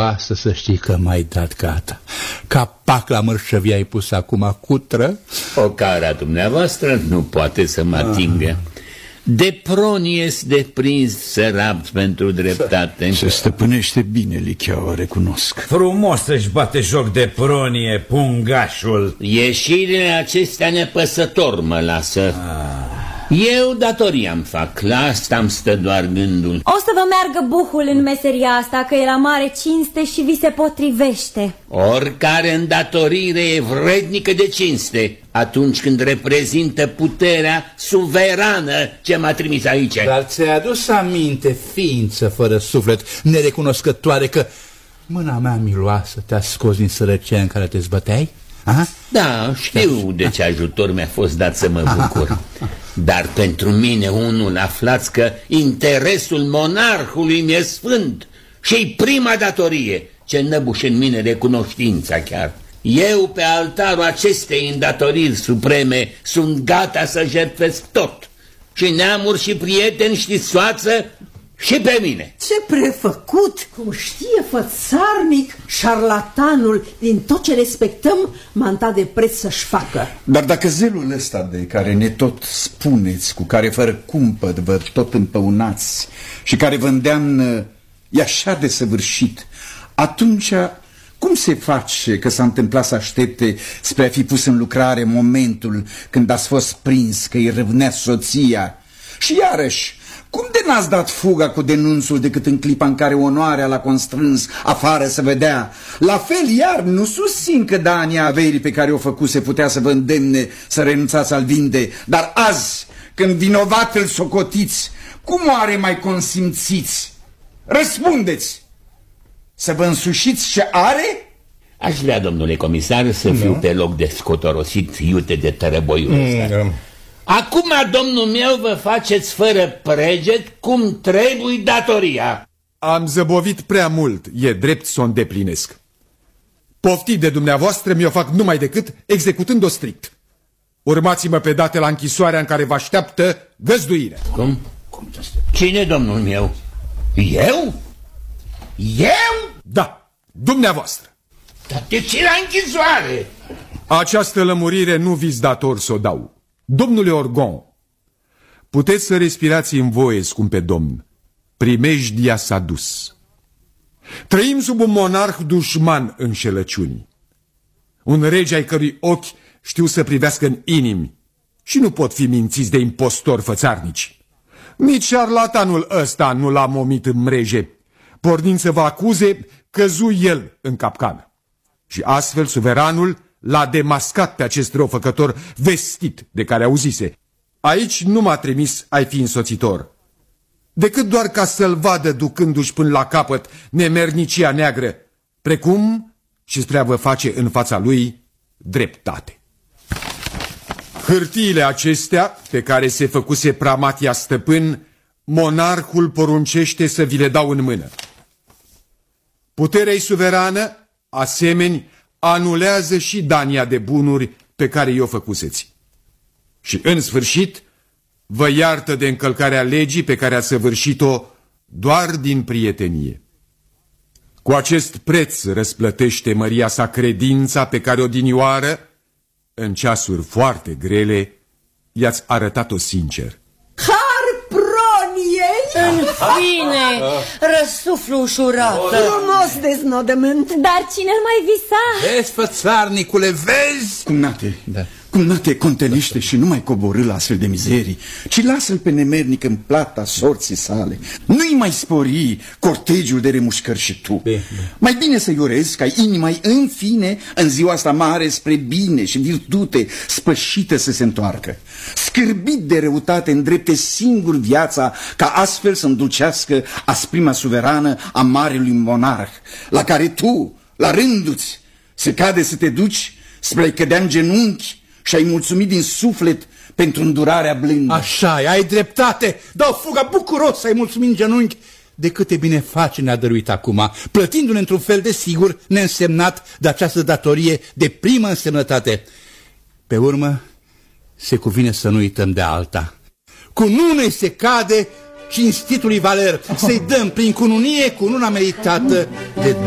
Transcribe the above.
miloasă, să știi că m-ai dat gata. Capac la mărșăvie ai pus acum cutră. O cara dumneavoastră nu poate să mă atingă. De pronies de prins să rapt pentru dreptate. Se stăpânește bine licheaua, recunosc. Frumos să-și bate joc de pronie, pungașul. Ieșirile acestea nepăsător mă lasă. Eu datoria-mi fac, la asta îmi stă doar gândul. O să vă meargă buhul în meseria asta, că e la mare cinste și vi se potrivește. Oricare îndatorire e vrednică de cinste atunci când reprezintă puterea suverană ce m-a trimis aici. Dar ți-ai adus aminte, ființă fără suflet, nerecunoscătoare, că mâna mea miloasă te-a scos din sărăcia în care te zbăteai? Aha. Da, știu de ce ajutor mi-a fost dat să mă bucur. Dar pentru mine unul aflați că interesul monarhului mi-e sfânt și-i prima datorie ce năbușe în mine recunoștința chiar. Eu pe altarul acestei îndatoriri supreme sunt gata să jertfesc tot. Și neamuri și prieteni, știți, soață, și pe mine. Ce prefăcut! Cum știe fățarnic, șarlatanul din tot ce respectăm m-a dat de preț să-și facă. Dar dacă zelul ăsta de care ne tot spuneți, cu care fără cumpăt vă tot împăunați și care vă îndeamnă e așa de săvârșit, atunci cum se face că s-a întâmplat să aștepte spre a fi pus în lucrare momentul când ați fost prins că îi râvnea soția? Și iarăși, cum de n-ați dat fuga cu denunțul decât în clipa în care onoarea l-a constrâns afară să vedea? La fel, iar nu susțin că dania averii pe care o făcuse putea să vă îndemne să renunțați al vinde, dar azi, când vinovat îl socotiți, cum oare mai consimțiți? Răspundeți! Să vă însușiți ce are? Aș vrea, domnule comisar, să fiu pe loc de scotorosit iute de tărăboiul ăsta. Acum, domnul meu, vă faceți fără preget cum trebuie datoria. Am zăbovit prea mult, e drept să o îndeplinesc. Poftit de dumneavoastră mi-o fac numai decât executând-o strict. Urmați-mă pe date la închisoarea în care vă așteaptă găzduirea. Cum? Cine, domnul meu? Eu? Eu? Da, dumneavoastră. Dar de ce la închisoare? Această lămurire nu vi-s dator să o dau. Domnule Orgon, puteți să respirați în voie, scumpe domn. Primejdia s-a dus. Trăim sub un monarh dușman înșelăciunii. Un rege ai cărui ochi știu să privească în inimi și nu pot fi mințiți de impostori fățarnici. Nici șarlatanul ăsta nu l-a momit în mreje, pornind să vă acuze, căzu el în capcană. Și astfel suveranul l-a demascat pe acest răufăcător vestit de care auzise. Aici nu m-a trimis a-i fi însoțitor, decât doar ca să-l vadă ducându-și până la capăt nemernicia neagră, precum și spre a vă face în fața lui dreptate. Hârtiile acestea, pe care se făcuse Pramatia stăpân, monarhul poruncește să vi le dau în mână. Puterea-i suverană, asemeni, anulează și dania de bunuri pe care i-o făcuseți. Și în sfârșit vă iartă de încălcarea legii pe care ați săvârșit-o doar din prietenie. Cu acest preț răsplătește măria sa credința pe care odinioară, în ceasuri foarte grele, i-ați arătat-o sincer. În fine, răsuflu ușurată. Frumos deznodământ. Dar cine mai visa? Vezi, fățarnicule, vezi? Cumnate, cumnate, contenește și nu mai coborî la astfel de mizerii, ci lasă-l pe nemernic în plata sorții sale. Nu-i mai spori cortegiul de remușcări și tu. Mai bine să-i urezi ca inima-i în fine în ziua asta mare spre bine și virtute spășită să se întoarcă. Scârbit de răutate îndrepte singur viața ca astfel să îndulcească asprima suverană a marelui monarh, la care tu, la rânduți, se cade să te duci spre a-i cădea în genunchi și ai mulțumit din suflet pentru îndurarea blândă. Așa, ai dreptate. Dau fuga bucuros să-i mulțumim în genunchi. De câte bine face ne-a dăruit acum, plătindu-ne într-un fel de sigur neînsemnat de această datorie de primă însemnătate. Pe urmă, se cuvine să nu uităm de alta. Cu nune se cade cinstitului Valer, să-i dăm prin cununie cununa meritată de